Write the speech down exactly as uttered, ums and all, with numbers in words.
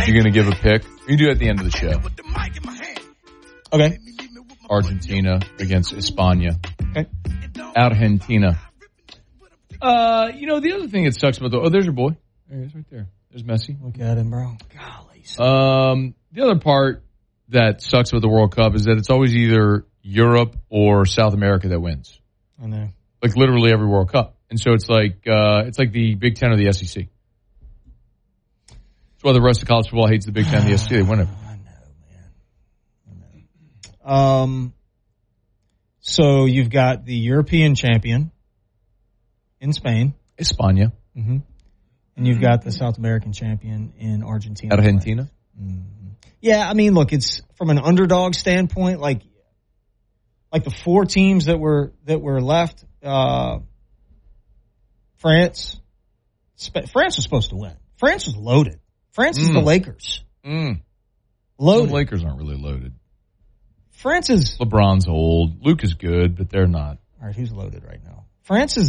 You're going to give a pick? You do it at the end of the show. Okay. Argentina against España. Okay. Argentina. Uh, you know, the other thing that sucks about the... Oh, there's your boy. There he is right there. There's Messi. Look at him, bro. Golly. Um, the other part that sucks about the World Cup is that it's always either Europe or South America that wins. I know. Like literally every World Cup. And so it's like uh, it's like the Big Ten or the S E C. That's why the rest of college football hates the Big Ten and the S E C. They win it. I know, man. I know. Um, so you've got the European champion in Spain. España. Mm-hmm. And you've got the South American champion in Argentina. Argentina. Mm-hmm. Yeah, I mean, look, it's from an underdog standpoint, like like the four teams that were that were left. Uh, France, Sp- France was supposed to win. France was loaded. France is mm. the Lakers. Mm. Loaded. The Lakers aren't really loaded. France is LeBron's old. Luke is good, but they're not. All right, who's loaded right now? France is